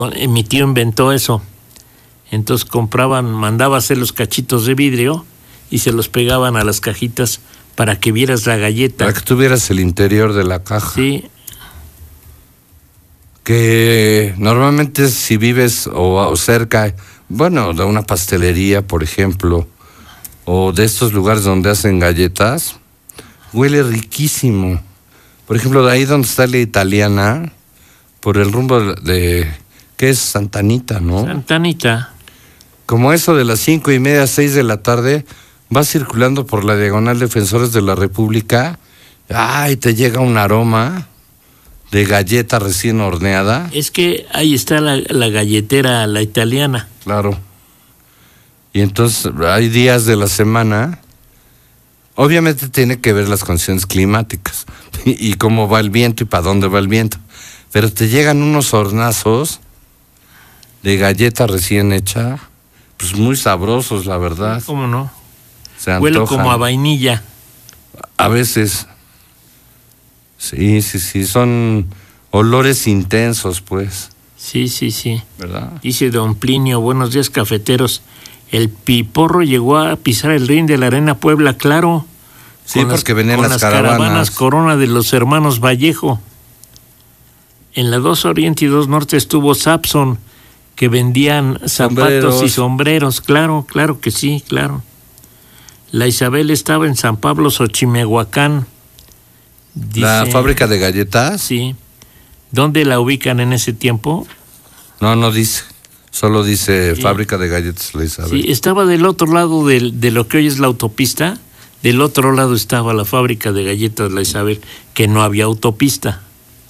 Mi tío inventó eso. Entonces mandaba hacer los cachitos de vidrio y se los pegaban a las cajitas para que vieras la galleta. Para que tuvieras el interior de la caja. Sí. Que normalmente si vives o cerca, bueno, de una pastelería, por ejemplo, o de estos lugares donde hacen galletas, huele riquísimo. Por ejemplo, de ahí donde está la italiana, por el rumbo de ¿qué es? Santa Anita, ¿no? Santa Anita. Como eso de las 5:30, 6 de la tarde, vas circulando por la diagonal Defensores de la República, y te llega un aroma de galleta recién horneada. Es que ahí está la galletera, la italiana. Claro. Y entonces hay días de la semana, obviamente tiene que ver las condiciones climáticas y cómo va el viento y para dónde va el viento, pero te llegan unos hornazos de galleta recién hecha, pues muy sabrosos, la verdad. ¿Cómo no? Se huele antojan. como a vainilla. A veces. Sí, son olores intensos, pues. Sí. ¿Verdad? Dice don Plinio, buenos días cafeteros. El piporro llegó a pisar el ring de la Arena Puebla, claro. Sí, porque venían las caravanas Corona de los hermanos Vallejo. En la 2 Oriente y 2 Norte estuvo Sapson, que vendían zapatos y sombreros. Claro que sí, claro. La Isabel estaba en San Pablo, Xochimehuacán. Dice, ¿la fábrica de galletas? Sí. ¿Dónde la ubican en ese tiempo? No dice. Solo dice fábrica de galletas, la Isabel. Sí, estaba del otro lado de lo que hoy es la autopista. Del otro lado estaba la fábrica de galletas, la Isabel, que no había autopista.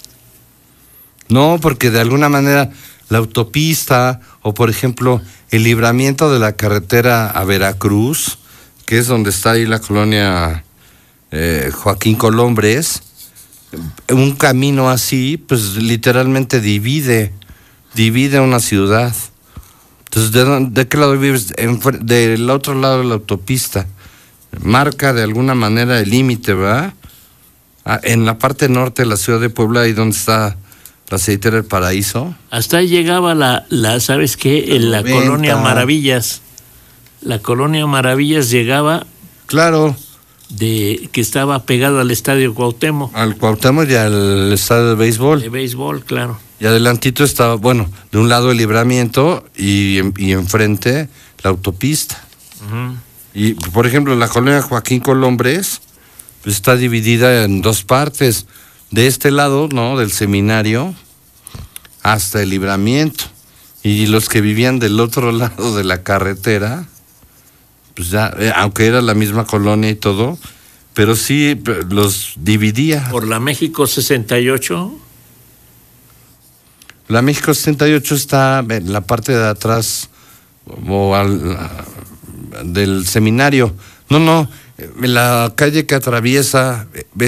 No, porque de alguna manera la autopista, o por ejemplo, el libramiento de la carretera a Veracruz, que es donde está ahí la colonia Joaquín Colombres, un camino así, pues literalmente divide una ciudad. Entonces, ¿de qué lado vives? Del otro lado de la autopista. Marca de alguna manera el límite, ¿verdad? En la parte norte de la ciudad de Puebla, ahí donde está la aceitera del Paraíso. Hasta ahí llegaba la ¿sabes qué? En la colonia Maravillas. La colonia Maravillas llegaba. Claro. Que estaba pegado al estadio Cuauhtémoc. Al Cuauhtémoc y al estadio de béisbol. De béisbol, claro. Y adelantito estaba, de un lado el libramiento y enfrente la autopista. Uh-huh. Y, por ejemplo, la colonia Joaquín Colombres pues, está dividida en 2 partes. De este lado, ¿no? Del seminario hasta el libramiento. Y los que vivían del otro lado de la carretera, pues ya, aunque era la misma colonia y todo, pero sí los dividía. ¿Por la México 68? La México 68 está en la parte de atrás del seminario. No, en la calle que atraviesa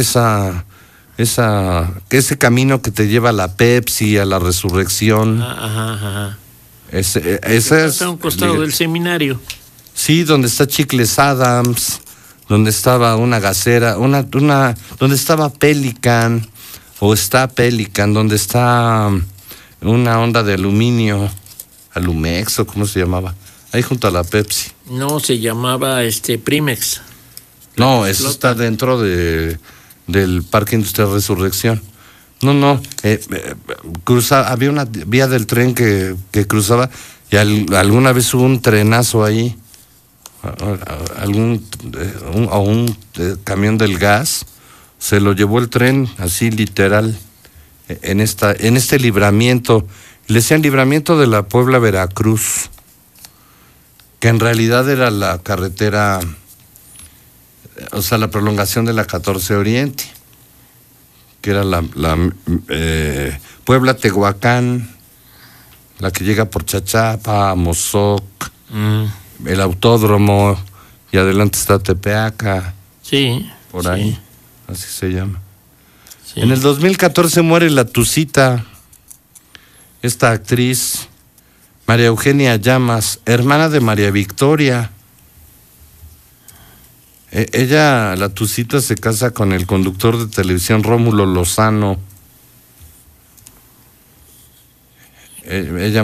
ese camino que te lleva a la Pepsi, a la Resurrección. Ajá. Ese es a un costado del seminario. Sí, donde está Chicles Adams, donde estaba una gasera, donde estaba Pelican, o está Pelican, donde está una onda de aluminio, Alumex, o cómo se llamaba, ahí junto a la Pepsi. No, se llamaba Primex. No, eso está dentro del Parque Industrial Resurrección. No, había una vía del tren que cruzaba y alguna vez hubo un trenazo ahí, un camión del gas, se lo llevó el tren, así literal, en este libramiento, le decían libramiento de la Puebla Veracruz, que en realidad era la carretera, o sea, la prolongación de la 14 Oriente, que era la Puebla Tehuacán, la que llega por Chachapa, Mozoc, el autódromo, y adelante está Tepeaca. Sí. Por ahí, así se llama. Sí. En el 2014 muere la Tucita, esta actriz, María Eugenia Llamas, hermana de María Victoria. Ella, la Tucita, se casa con el conductor de televisión Rómulo Lozano. ella